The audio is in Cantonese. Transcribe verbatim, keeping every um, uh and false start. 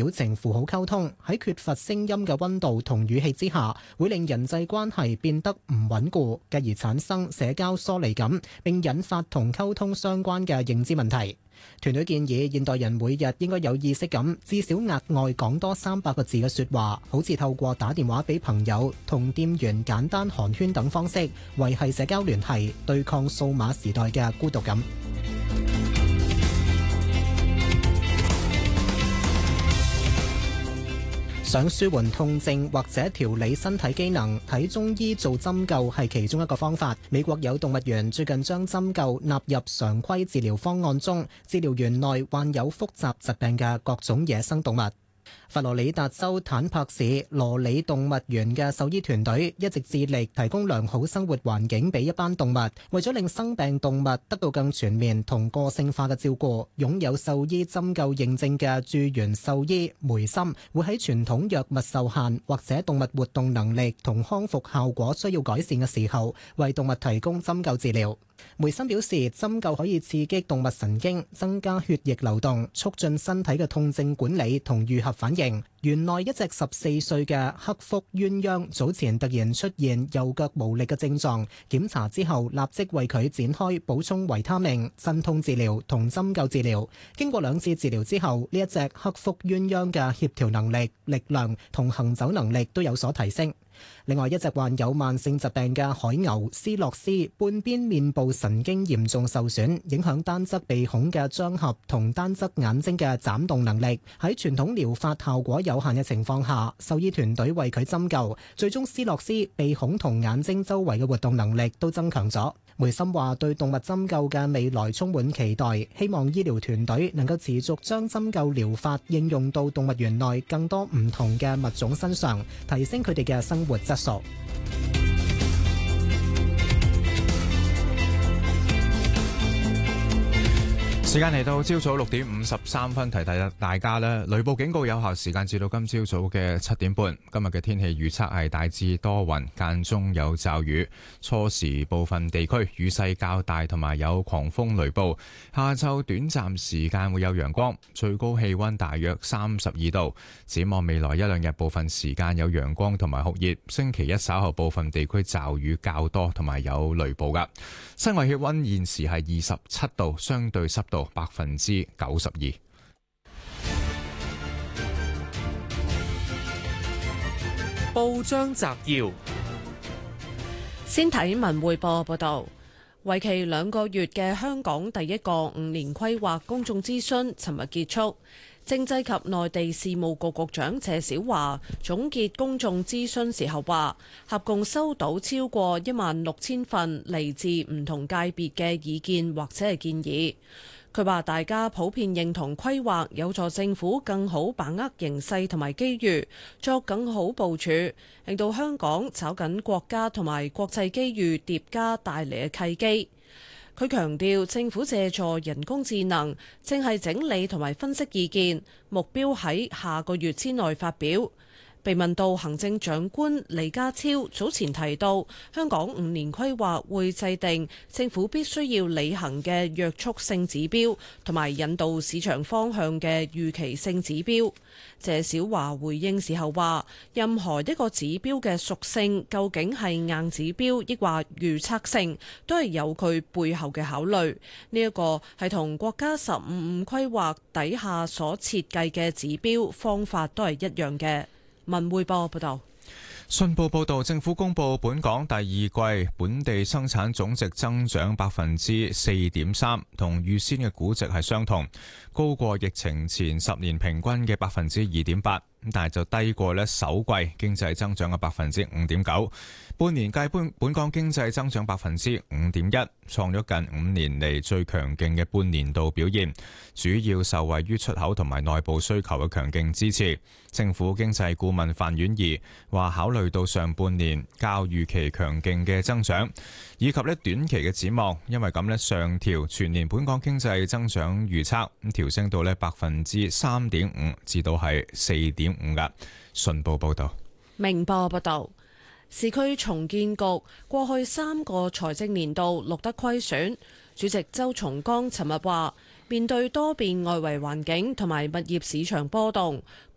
表情符號溝通，喺缺乏聲音嘅溫度同語氣之下，會令人際關係變得唔穩固，繼而產生社交疏離感，並引發同溝通相關嘅認知問題。團隊建議現代人每日應該有意識咁，至少額外講多三百個字嘅說話，好似透過打電話俾朋友、同店員簡單寒暄等方式，維繫社交聯繫，對抗數碼時代嘅孤獨感。想舒緩痛症或者調理身體機能，睇中醫做針灸係其中一個方法。美國有動物園最近將針灸納入常規治療方案中，治療園內患有複雜疾病嘅各種野生動物。佛羅里達州坦柏市羅里動物園嘅獸醫團隊一直致力提供良好生活環境俾一班動物，為咗令生病動物得到更全面同個性化嘅照顧，擁有獸醫針灸認證嘅駐園獸醫梅森會喺傳統藥物受限或者動物活動能力同康復效果需要改善嘅時候，為動物提供針灸治療。梅森表示，針灸可以刺激動物神經，增加血液流動，促進身體嘅痛症管理同癒合反應。園內一隻十四歲嘅黑腹鴛鴦早前突然出現右腳無力嘅症狀，檢查之後立即為佢展開補充維他命、鎮痛治療同針灸治療。經過兩次治療之後，呢一隻黑腹鴛鴦嘅協調能力、力量同行走能力都有所提升。另外一隻患有慢性疾病嘅海牛斯洛斯，半邊面部神經嚴重受損，影響單側鼻孔嘅張合同單側眼睛嘅眨動能力。喺傳統療法效果有限嘅情況下，獸醫團隊為佢針灸，最終斯洛斯鼻孔同眼睛周圍嘅活動能力都增強咗。梅森話對動物針灸嘅未來充滿期待，希望醫療團隊能夠持續將針灸療法應用到動物園內更多唔同嘅物種身上，提升佢哋嘅生活質素。 時間嚟到朝早六點五十三分，提提大家咧，雷暴警告有效時間至到今朝早嘅七點半。今日嘅天氣預測係大致多雲，間中有驟雨，初時部分地區雨勢較大，同埋有狂風雷暴。下晝短暫時間會有陽光，最高氣溫大約三十二度。展望未來一兩日，部分時間有陽光同埋酷熱。星期一稍後部分地區驟雨較多，同埋有雷暴噶。室外氣溫現時係二十七度，相對濕度百分之九十二。 報章摘要，先睇文匯報報道，為期兩個月嘅香港第一個五年規劃公眾諮詢，尋日結束。政制及內地事務局局長謝小華總結公眾諮詢時候話，合共收到超過一萬六千份嚟自唔同界別嘅意見或者係建議。佢話大家普遍認同規劃有助政府更好把握形勢同埋機遇，作更好部署，令到香港找緊國家同埋國際機遇疊加帶嚟嘅契機。佢強調政府借助人工智能，正係整理同埋分析意見，目標喺下個月之內發表。被問到行政長官李家超早前提到香港五年規劃會制定政府必須要履行嘅約束性指標同埋引導市場方向嘅預期性指標，謝小華回應時候話，任何一個指標嘅屬性究竟係硬指標抑或預測性，都係有佢背後嘅考慮。呢一個係同國家十五五規劃底下所設計嘅指標方法都係一樣嘅。文匯報報道， 信報報道，政府公布本港第二季本地生產總值增長百分之四點三，同預先嘅估值係相同，高過疫情前十年平均嘅百分之二點八，但係就低過呢首季經濟增長嘅百分之五點九。半年計本本港經濟增長百分之五點一，創咗近五年嚟最強勁嘅半年度表現，主要受惠於出口同埋內部需求嘅強勁支持。政府經濟顧問范婉儀話，考慮到上半年較預期強勁嘅增長，以及呢短期嘅展望，因為咁呢上調全年本港經濟增長預測，咁調升到呢百分之三點五至到係四點五噶。信報報道， 明報報道。市區重建局過去三個財政年度錄得虧損，主席周松崗尋日話，面對多變外圍環境同埋物業市場波動，